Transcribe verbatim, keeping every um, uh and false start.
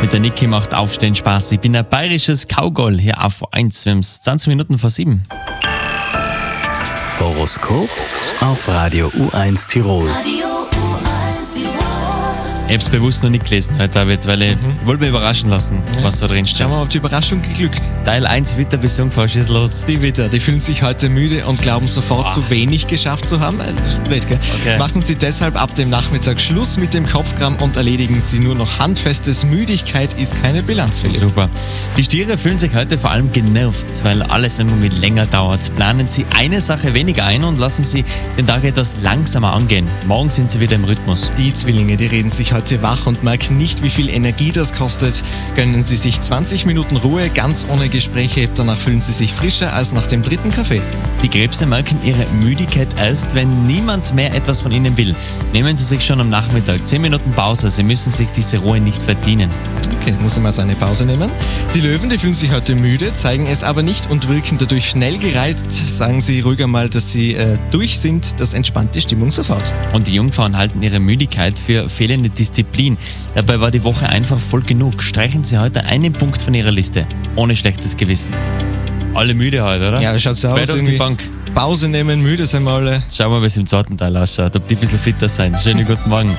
Mit der Niki macht Aufstehen Spaß. Ich bin ein bayerisches Cowgirl hier auf eins. Wir haben es zwanzig Minuten vor sieben. Horoskop auf Radio U eins Tirol. Ich habe es bewusst noch nicht gelesen heute, David, weil ich Mhm. wollte mich überraschen lassen, Ja. was da drin steht. Schauen wir mal, ob die Überraschung geglückt. Teil eins Witter bis Jungfrau, schieß los. Die Witter, die fühlen sich heute müde und glauben sofort Ah. zu wenig geschafft zu haben. Äh, Blöd, gell? Okay. Machen Sie deshalb ab dem Nachmittag Schluss mit dem Kopfkram und erledigen Sie nur noch Handfestes. Müdigkeit ist keine Bilanz, Philipp. Super. Die Stiere fühlen sich heute vor allem genervt, weil alles irgendwie länger dauert. Planen Sie eine Sache weniger ein und lassen Sie den Tag etwas langsamer angehen. Morgen sind Sie wieder im Rhythmus. Die Zwillinge, die reden sich heute wach und merken nicht, wie viel Energie das kostet. Gönnen Sie sich zwanzig Minuten Ruhe, ganz ohne Gespräche. Danach fühlen Sie sich frischer als nach dem dritten Kaffee. Die Krebse merken ihre Müdigkeit erst, wenn niemand mehr etwas von ihnen will. Nehmen Sie sich schon am Nachmittag zehn Minuten Pause. Sie müssen sich diese Ruhe nicht verdienen. Okay, muss ich mal so eine Pause nehmen. Die Löwen, die fühlen sich heute müde, zeigen es aber nicht und wirken dadurch schnell gereizt. Sagen Sie ruhiger mal, dass Sie äh, durch sind. Das entspannt die Stimmung sofort. Und die Jungfrauen halten ihre Müdigkeit für fehlende Disziplin. Dabei war die Woche einfach voll genug. Streichen Sie heute einen Punkt von Ihrer Liste. Ohne schlechtes Gewissen. Alle müde heute, oder? Ja, schaut so Quer aus. durch die Irgendwie Bank. Pause nehmen, müde sind wir alle. Schauen wir mal, wie es im zweiten Teil ausschaut. Ob die ein bisschen fitter sein. Schönen guten Morgen.